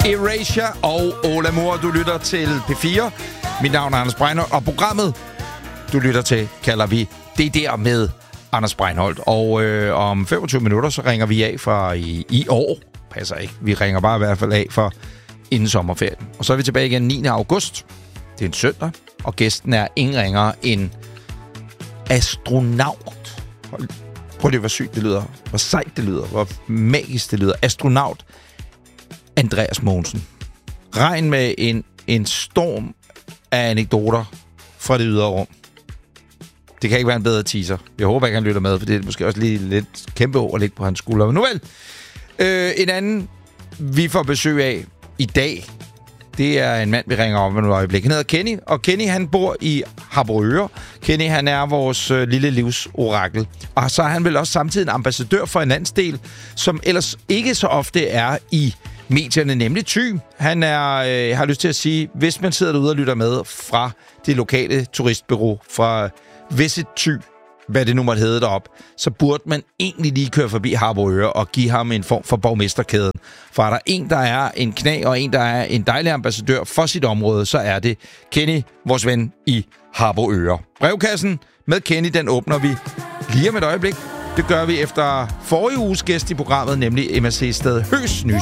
Erasure og Ola Mor. Du lytter til P4. Mit navn er Anders Breinholt, og programmet, du lytter til, kalder vi Det Der med Anders Breinholt. Og om 25 minutter, så ringer vi af fra i år. Passer ikke. Vi ringer bare i hvert fald af for inden sommerferien. Og så er vi tilbage igen 9. august. Det er en søndag, og gæsten er ingen ringere end astronaut. Prøv lige, hvor sygt det lyder. Hvor sejt det lyder. Hvor magisk det lyder. Astronaut Andreas Mogensen. Regn med en storm af anekdoter fra det ydre rum. Det kan ikke være en bedre teaser. Jeg håber ikke, han lytter med, for det er måske også lige lidt kæmpe over at ligge på hans skulder. Men nu vel, en anden, vi får besøg af i dag, det er en mand, vi ringer om et øjeblik. Han hedder Kenny, og Kenny, han bor i Harboøre. Kenny, han er vores lille livsorakel. Og så er han vel også samtidig en ambassadør for en landsdel, som ellers ikke så ofte er i medierne, nemlig Thy. Han er, jeg har lyst til at sige, hvis man sidder derude og lytter med fra det lokale turistbureau, fra Visit Thy, hvad det nu måtte hedde derop, så burde man egentlig lige køre forbi Harboøre og give ham en form for borgmesterkæden. For er der en, der er en knæ, og en, der er en dejlig ambassadør for sit område, så er det Kenny, vores ven i Harboøre. Brevkassen med Kenny, den åbner vi lige om et øjeblik. Det gør vi efter forrige uges gæst i programmet, nemlig MSC Sted Høs Nys.